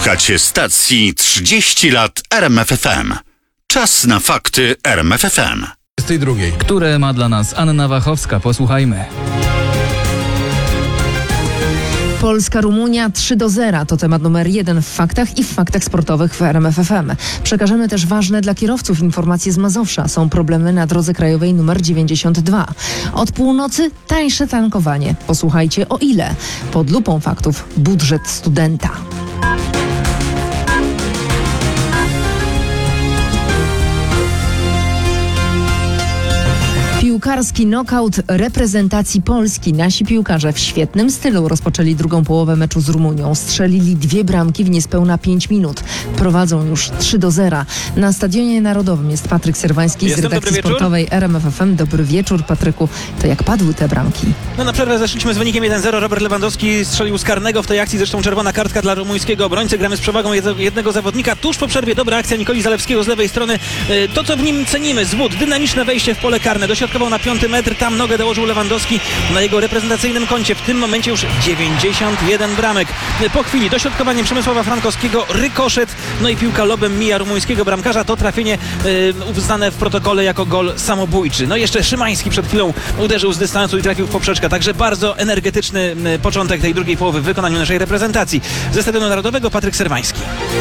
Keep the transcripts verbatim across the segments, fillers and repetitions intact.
Słuchacie stacji trzydzieści lat R M F F M. Czas na fakty R M F F M. Z tej drugiej. Które ma dla nas Anna Wachowska. Posłuchajmy. Polska-Rumunia trzy do zera to temat numer jeden w faktach i w faktach sportowych w R M F F M. Przekażemy też ważne dla kierowców informacje z Mazowsza. Są problemy na drodze krajowej numer dziewięćdziesiąt dwa. Od północy tańsze tankowanie. Posłuchajcie o ile. Pod lupą faktów budżet studenta. Piłkarski nokaut reprezentacji Polski. Nasi piłkarze w świetnym stylu rozpoczęli drugą połowę meczu z Rumunią. Strzelili dwie bramki w niespełna pięć minut. Prowadzą już trzy do zera. Na Stadionie Narodowym jest Patryk Serwański Jestem, z redakcji dobry sportowej R M F F M. Dobry wieczór, Patryku. To jak padły te bramki? No na przerwę zeszliśmy z wynikiem jeden zero. Robert Lewandowski strzelił z karnego w tej akcji. Zresztą czerwona kartka dla rumuńskiego obrońcy. Gramy z przewagą jednego zawodnika. Tuż po przerwie dobra akcja Nikoli Zalewskiego z lewej strony. To, co w nim cenimy. Zwód, dynamiczne wejście w pole karne. Dośrodkował na piąty metr. Tam nogę dołożył Lewandowski na jego reprezentacyjnym koncie. W tym momencie już dziewięćdziesiąt jeden bramek. Po chwili dośrodkowanie Przemysława Frankowskiego, rykoszet, no i piłka lobem mija rumuńskiego bramkarza. To trafienie yy, uznane w protokole jako gol samobójczy. No i jeszcze Szymański przed chwilą uderzył z dystansu i trafił w poprzeczkę. Także bardzo energetyczny yy, początek tej drugiej połowy w wykonaniu naszej reprezentacji. Ze Stadionu Narodowego Patryk Serwański.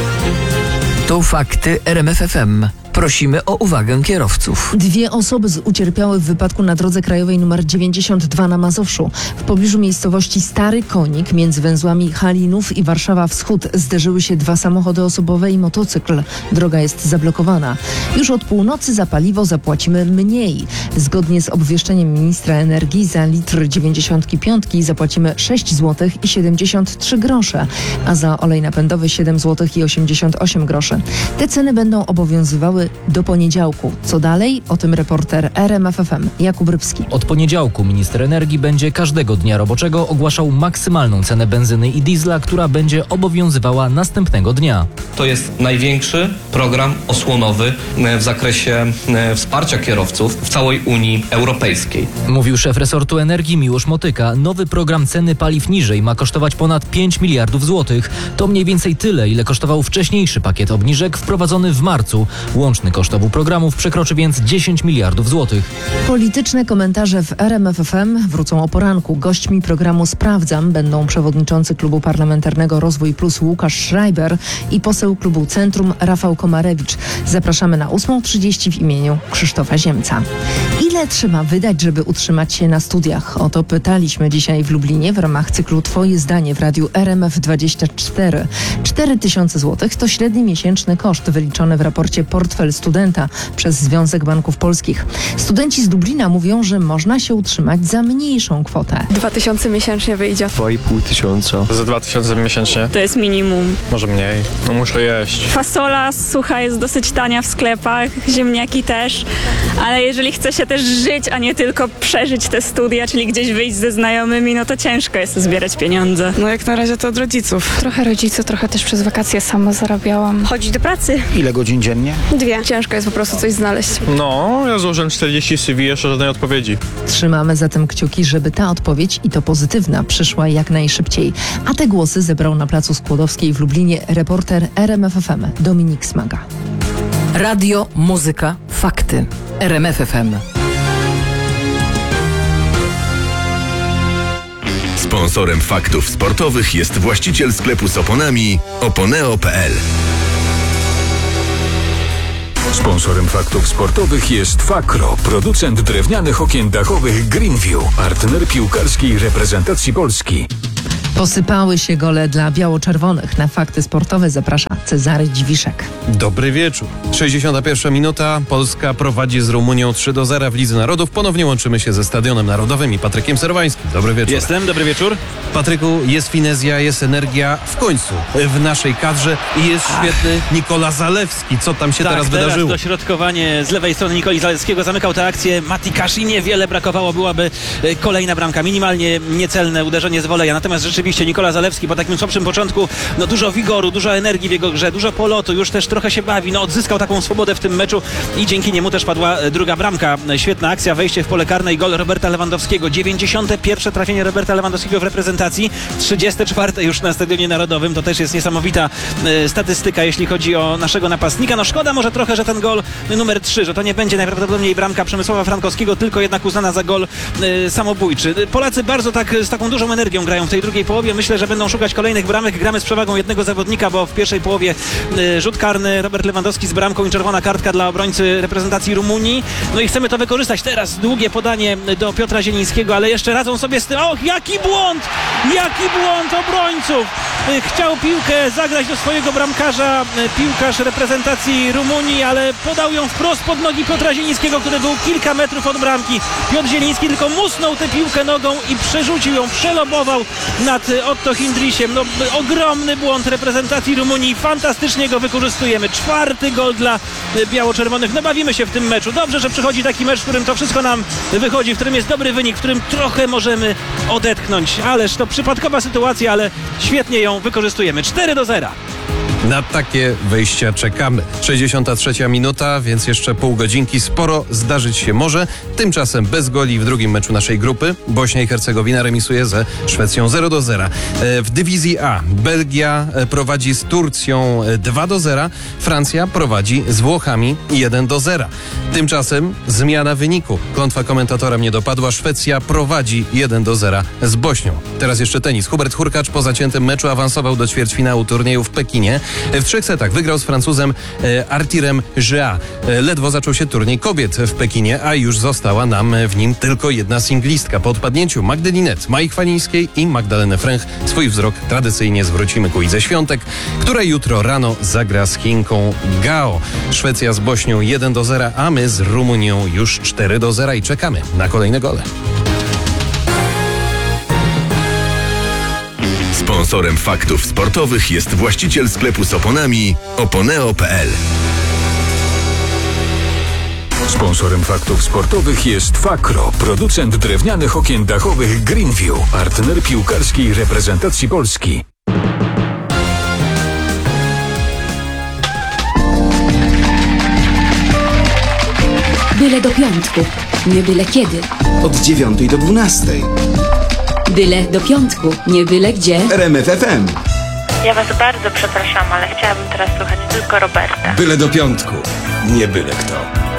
To fakty R M F F M. Prosimy o uwagę kierowców. Dwie osoby z ucierpiały w wypadku na drodze krajowej nr dziewięćdziesiąt dwa na Mazowszu. W pobliżu miejscowości Stary Konik między węzłami Halinów i Warszawa Wschód zderzyły się dwa samochody osobowe i motocykl. Droga jest zablokowana. Już od północy za paliwo zapłacimy mniej. Zgodnie z obwieszczeniem ministra energii za litr dziewięćdziesiąt pięć zapłacimy sześć złotych i siedemdziesiąt trzy grosze, a za olej napędowy siedem złotych i osiemdziesiąt osiem groszy. Te ceny będą obowiązywały do poniedziałku. Co dalej? O tym reporter R M F F M Jakub Rybski. Od poniedziałku minister energii będzie każdego dnia roboczego ogłaszał maksymalną cenę benzyny i diesla, która będzie obowiązywała następnego dnia. To jest największy program osłonowy w zakresie wsparcia kierowców w całej Unii Europejskiej. Mówił szef resortu energii Miłosz Motyka. Nowy program ceny paliw niżej ma kosztować ponad pięć miliardów złotych. To mniej więcej tyle, ile kosztował wcześniejszy pakiet obniżek wprowadzony w marcu. Łączny koszt obu programów przekroczy więc dziesięć miliardów złotych. Polityczne komentarze w R M F F M wrócą o poranku. Gośćmi programu Sprawdzam będą przewodniczący Klubu Parlamentarnego Rozwój Plus Łukasz Schreiber i poseł Klubu Centrum Rafał Komarewicz. Zapraszamy na ósma trzydzieści w imieniu Krzysztofa Ziemca. Ile trzeba wydać, żeby utrzymać się na studiach? O to pytaliśmy dzisiaj w Lublinie w ramach cyklu Twoje zdanie w radiu R M F dwadzieścia cztery. cztery tysiące złotych to średni miesięczny koszt wyliczony w raporcie Portfel Studenta przez Związek Banków Polskich. Studenci z Lublina mówią, że można się utrzymać za mniejszą kwotę. Dwa tysiące miesięcznie wyjdzie. Dwa i pół tysiąca. Za dwa tysiące miesięcznie? To jest minimum. Może mniej. No muszę jeść. Fasola sucha jest dosyć tania w sklepach, ziemniaki też, ale jeżeli chce się też żyć, a nie tylko przeżyć te studia, czyli gdzieś wyjść ze znajomymi, no to ciężko jest zbierać pieniądze. No jak na razie to od rodziców. Trochę rodziców, trochę też przez wakacje sama zarabiałam. Chodzić do pracy? Ile godzin dziennie? Dwie. Ciężko jest po prostu coś znaleźć. No, ja złożyłem czterdzieści C V, jeszcze żadnej odpowiedzi. Trzymamy zatem kciuki, żeby ta odpowiedź, i to pozytywna, przyszła jak najszybciej. A te głosy zebrał na placu Skłodowskiej w Lublinie reporter R M F F M Dominik Smaga. Radio, muzyka, fakty. R M F F M. Sponsorem faktów sportowych jest właściciel sklepu z oponami oponeo kropka p l. Sponsorem faktów sportowych jest Fakro, producent drewnianych okien dachowych Greenview, partner piłkarskiej reprezentacji Polski. Posypały się gole dla biało-czerwonych. Na fakty sportowe zaprasza Cezary Dziwiszek. Dobry wieczór. sześćdziesiąta pierwsza minuta. Polska prowadzi z Rumunią trzy do zera w Lidze Narodów. Ponownie łączymy się ze Stadionem Narodowym i Patrykiem Serwańskim. Dobry wieczór. Jestem, dobry wieczór. Patryku, jest finezja, jest energia w końcu w naszej kadrze i jest świetny Nikola Zalewski. Co tam się tak, teraz teraz wydarzyło? Dośrodkowanie z lewej strony Nikoli Zalewskiego zamykał tę akcję Mati Kasz i niewiele brakowało, byłaby kolejna bramka. Minimalnie niecelne uderzenie z woleja. Natomiast rzeczywiście rzeczywiście Nikola Zalewski po takim słabszym początku, no dużo wigoru, dużo energii w jego grze, dużo polotu, już też trochę się bawi, no odzyskał taką swobodę w tym meczu i dzięki niemu też padła druga bramka. Świetna akcja, wejście w pole karne i gol Roberta Lewandowskiego. dziewięćdziesiąte pierwsze trafienie Roberta Lewandowskiego w reprezentacji, trzydzieste czwarte już na Stadionie Narodowym. To też jest niesamowita e, statystyka, jeśli chodzi o naszego napastnika. No szkoda może trochę, że ten gol numer trzy, że to nie będzie najprawdopodobniej bramka Przemysława Frankowskiego, tylko jednak uznana za gol e, samobójczy. Polacy bardzo tak z taką dużą energią grają w tej drugiej połowie. Myślę, że będą szukać kolejnych bramek. Gramy z przewagą jednego zawodnika, bo w pierwszej połowie e, rzut karny Robert Lewandowski z bramką i czerwona kartka dla obrońcy reprezentacji Rumunii. No i chcemy to wykorzystać. Teraz długie podanie do Piotra Zielińskiego, ale jeszcze radzą sobie z tym. Och, jaki błąd! Jaki błąd obrońców! Chciał piłkę zagrać do swojego bramkarza piłkarz reprezentacji Rumunii, ale podał ją wprost pod nogi Piotra Zielińskiego, który był kilka metrów od bramki. Piotr Zieliński tylko musnął tę piłkę nogą i przerzucił ją, przelobował nad Otto Hindrisiem. No, ogromny błąd reprezentacji Rumunii. Fantastycznie go wykorzystujemy. Czwarty gol dla biało-czerwonych. No bawimy się w tym meczu. Dobrze, że przychodzi taki mecz, w którym to wszystko nam wychodzi, w którym jest dobry wynik, w którym trochę możemy odetchnąć. Ależ to przypadkowa sytuacja, ale świetnie ją wykorzystujemy. cztery do zera. Na takie wejścia czekamy. sześćdziesiąta trzecia minuta, więc jeszcze pół godzinki. Sporo zdarzyć się może. Tymczasem bez goli w drugim meczu naszej grupy. Bośnia i Hercegowina remisuje ze Szwecją zero do zera. W dywizji A Belgia prowadzi z Turcją dwa do zera. Francja prowadzi z Włochami jeden do zera. Tymczasem zmiana wyniku. Klątwa komentatora mnie dopadła. Szwecja prowadzi jeden do zera z Bośnią. Teraz jeszcze tenis. Hubert Hurkacz po zaciętym meczu awansował do ćwierćfinału turnieju w Pekinie. W trzech setach wygrał z Francuzem e, Artirem Żea. E, ledwo zaczął się turniej kobiet w Pekinie, a już została nam w nim tylko jedna singlistka. Po odpadnięciu Magdy Linet, Mai Chwalińskiej i Magdaleny Fręch swój wzrok tradycyjnie zwrócimy ku Idze Świątek, która jutro rano zagra z Chinką Gao. Szwecja z Bośnią jeden do zera, a my z Rumunią już cztery do zera i czekamy na kolejne gole. Sponsorem faktów sportowych jest właściciel sklepu z oponami oponeo kropka p l. Sponsorem faktów sportowych jest Fakro, producent drewnianych okien dachowych Greenview, partner piłkarskiej reprezentacji Polski. Byle do piątku, nie byle kiedy. Od dziewiątej do dwunastej. Byle do piątku, nie byle gdzie. R M F F M. Ja was bardzo przepraszam, ale chciałabym teraz słuchać tylko Roberta. Byle do piątku, nie byle kto.